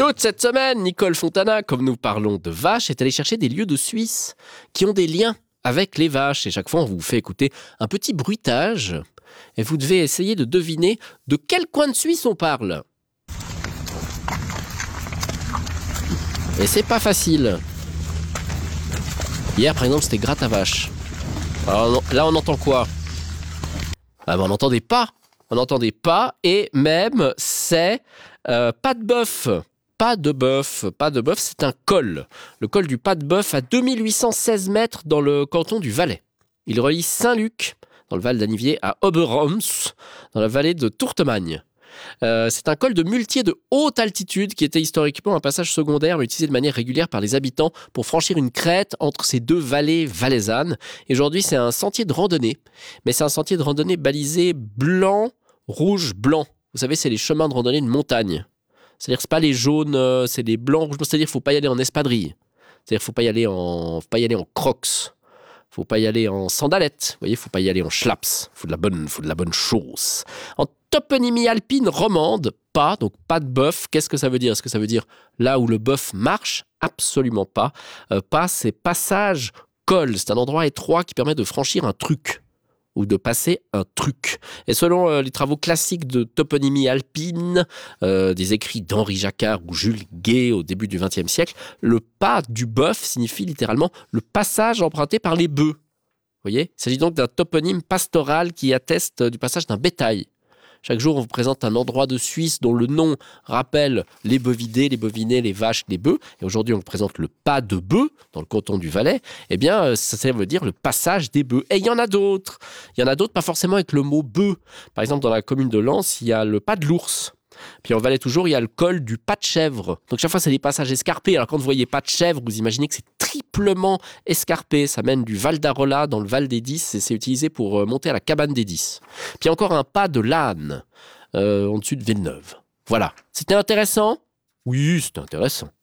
Toute cette semaine, Nicole Fontana, comme nous parlons de vaches, est allée chercher des lieux de Suisse qui ont des liens avec les vaches. Et chaque fois, on vous fait écouter un petit bruitage. Et vous devez essayer de deviner de quel coin de Suisse on parle. Et c'est pas facile. Hier, par exemple, c'était gratte à vache. Alors là, on entend quoi ? Ah ben, on n'entendait pas. On n'entendait pas. Et même, c'est pas de bœuf. Pas de bœuf, c'est un col. Le col du Pas de Bœuf à 2816 mètres dans le canton du Valais. Il relie Saint-Luc, dans le Val d'Anniviers, à Oberholms, dans la vallée de Tourtemagne. C'est un col de muletier de haute altitude qui était historiquement un passage secondaire mais utilisé de manière régulière par les habitants pour franchir une crête entre ces deux vallées valaisannes. Et aujourd'hui, c'est un sentier de randonnée, mais c'est un sentier de randonnée balisé blanc, rouge, blanc. Vous savez, c'est les chemins de randonnée de montagne. C'est-à-dire que c'est pas les jaunes, c'est les blancs, rouges. C'est-à-dire qu'il ne faut pas y aller en espadrille. C'est-à-dire qu'il ne faut pas y aller en crocs. Il ne faut pas y aller en sandalettes. Vous voyez, il ne faut pas y aller en schlaps. Il faut de la bonne chose. En toponymie alpine romande, pas, donc pas de bœuf. Qu'est-ce que ça veut dire ? Est-ce que ça veut dire là où le bœuf marche ? Absolument pas. Pas, c'est passage col. C'est un endroit étroit qui permet de franchir un truc ou de passer un truc. Et selon les travaux classiques de toponymie alpine, des écrits d'Henri Jacquard ou Jules Guet au début du XXe siècle, le pas du bœuf signifie littéralement le passage emprunté par les bœufs. Vous voyez ? Il s'agit donc d'un toponyme pastoral qui atteste du passage d'un bétail. Chaque jour, on vous présente un endroit de Suisse dont le nom rappelle les bovidés, les bovinets, les vaches, les bœufs. Et aujourd'hui, on vous présente le Pas de Bœuf, dans le canton du Valais. Eh bien, ça veut dire le passage des bœufs. Et il y en a d'autres. Il y en a d'autres, pas forcément avec le mot bœuf. Par exemple, dans la commune de Lens, il y a le Pas de l'Ours. Puis en Valais toujours, il y a le col du Pas de Chèvre. Donc chaque fois, c'est des passages escarpés. Alors quand vous voyez Pas de Chèvre, vous imaginez que c'est triplement escarpé. Ça mène du Val d'Arola dans le Val des Dix et c'est utilisé pour monter à la cabane des Dix. Puis encore un Pas de l'Âne, en dessus de Villeneuve. Voilà. C'était intéressant ? Oui, c'était intéressant.